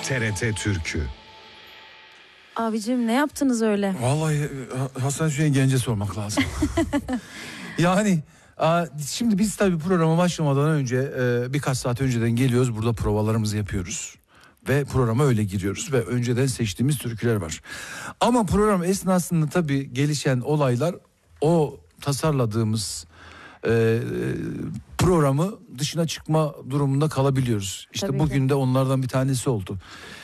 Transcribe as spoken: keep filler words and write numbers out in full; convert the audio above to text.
T R T Türkü. Abicim ne yaptınız öyle? Vallahi Hasan Hüseyin Genç'e sormak lazım. Yani şimdi biz tabii programa başlamadan önce birkaç saat önceden geliyoruz, burada provalarımızı yapıyoruz. Ve programa öyle giriyoruz ve önceden seçtiğimiz türküler var. Ama program esnasında tabii gelişen olaylar o tasarladığımız e, programı dışına çıkma durumunda kalabiliyoruz. İşte tabii bugün ki. de onlardan bir tanesi oldu.